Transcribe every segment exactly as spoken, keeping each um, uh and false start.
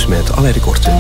met Alain Korte.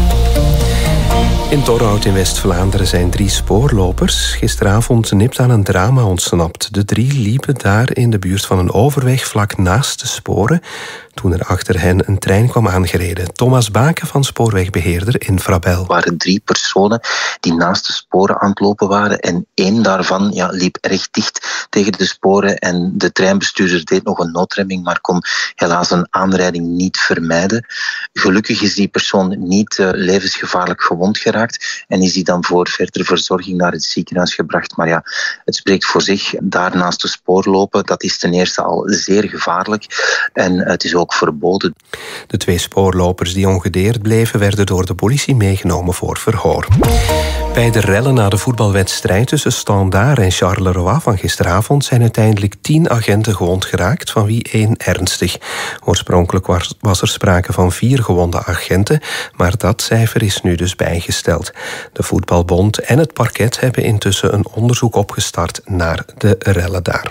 In Torhout in West-Vlaanderen zijn drie spoorlopers gisteravond nipt aan een drama ontsnapt. De drie liepen daar in de buurt van een overweg vlak naast de sporen toen er achter hen een trein kwam aangereden. Thomas Baken van Spoorwegbeheerder in Vrabel. Er waren drie personen die naast de sporen aan het lopen waren en één daarvan ja, liep erg dicht tegen de sporen en de treinbestuurder deed nog een noodremming, maar kon helaas een aanrijding niet vermijden. Gelukkig is die persoon niet uh, levensgevaarlijk gewond geraakt en is die dan voor verdere verzorging naar het ziekenhuis gebracht. Maar ja, het spreekt voor zich. Daar naast de spoor lopen, dat is ten eerste al zeer gevaarlijk en het is ook verboden. De twee spoorlopers die ongedeerd bleven werden door de politie meegenomen voor verhoor. Bij de rellen na de voetbalwedstrijd tussen Standaard en Charleroi van gisteravond zijn uiteindelijk tien agenten gewond geraakt, van wie één ernstig. Oorspronkelijk was, was er sprake van vier gewonde agenten, maar dat cijfer is nu dus bijgesteld. De Voetbalbond en het parket hebben intussen een onderzoek opgestart naar de rellen daar.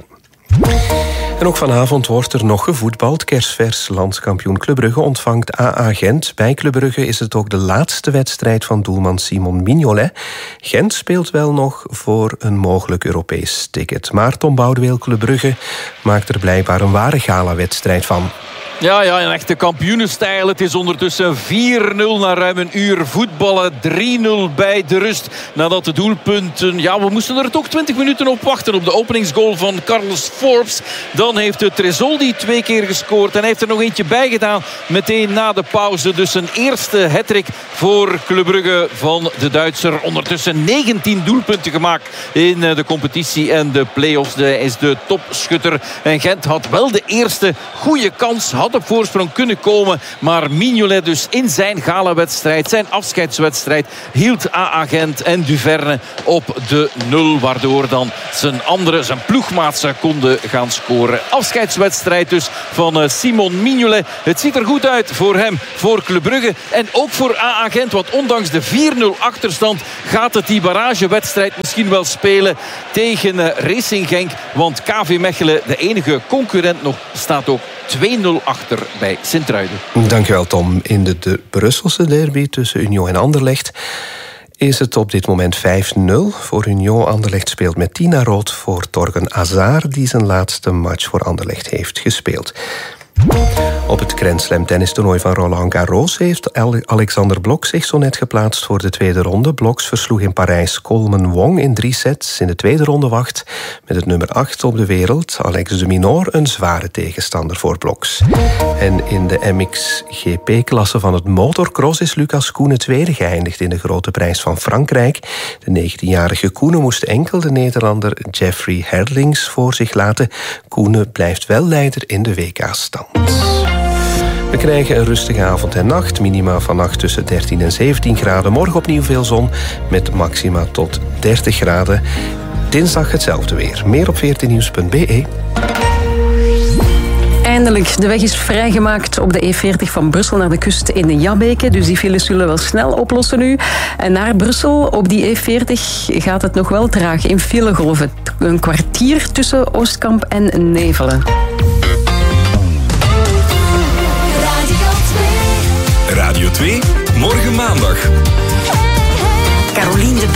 En ook vanavond wordt er nog gevoetbald. Kerstvers landskampioen Club Brugge ontvangt A A Gent. Bij Club Brugge is het ook de laatste wedstrijd van doelman Simon Mignolet. Gent speelt wel nog voor een mogelijk Europees ticket. Maar Tom Boudeweel, Club Brugge, maakt er blijkbaar een ware gala-wedstrijd van. Ja, ja, een echte kampioenenstijl. Het is ondertussen vier nul na ruim een uur voetballen. drie nul bij de rust. Nadat de doelpunten... Ja, we moesten er toch twintig minuten op wachten. Op de openingsgoal van Carlos Forbes. Dan heeft de Tresoldi twee keer gescoord. En heeft er nog eentje bij gedaan. Meteen na de pauze. Dus een eerste hattrick voor Club Brugge van de Duitser. Ondertussen negentien doelpunten gemaakt in de competitie en de play-offs. Hij is de topschutter. En Gent had wel de eerste goede kans. Had op voorsprong kunnen komen. Maar Mignolet dus in zijn gala-wedstrijd, zijn afscheidswedstrijd, hield A A Gent en Duverne op de nul. Waardoor dan zijn andere, zijn ploegmaatsen konden gaan scoren. Afscheidswedstrijd dus van Simon Mignolet. Het ziet er goed uit voor hem, voor Club Brugge. En ook voor A A Gent. Want ondanks de vier nul achterstand gaat het die barragewedstrijd misschien wel spelen tegen Racing Genk. Want K V Mechelen, de enige concurrent nog, staat ook twee nul achter bij Sint-Truiden. Dankjewel, Tom. In de, de Brusselse derby tussen Union en Anderlecht is het op dit moment vijf nul voor Union. Anderlecht speelt met tien naar rood voor Torgen Hazard, die zijn laatste match voor Anderlecht heeft gespeeld. Op het Grand Slam tennistoernooi van Roland Garros heeft Alexander Blok zich zo net geplaatst voor de tweede ronde. Bloks versloeg in Parijs Coleman Wong in drie sets. In de tweede ronde wacht met het nummer acht op de wereld, Alex de Minaur, een zware tegenstander voor Bloks. En in de M X G P-klasse van het motorcross is Lucas Koenen tweede geëindigd in de grote prijs van Frankrijk. De negentienjarige Koenen moest enkel de Nederlander Jeffrey Herlings voor zich laten. Koenen blijft wel leider in de W K-stand. We krijgen een rustige avond en nacht. Minima vannacht tussen dertien en zeventien graden. Morgen opnieuw veel zon met maxima tot dertig graden. Dinsdag hetzelfde weer. Meer op veertien nieuws punt b e. Eindelijk, de weg is vrijgemaakt op de E veertig van Brussel naar de kust in de Jabbeke. Dus die files zullen wel snel oplossen nu. En naar Brussel op die E veertig gaat het nog wel traag in filegolven. Een kwartier tussen Oostkamp en Nevelen. Radio twee, morgen maandag. Caroline de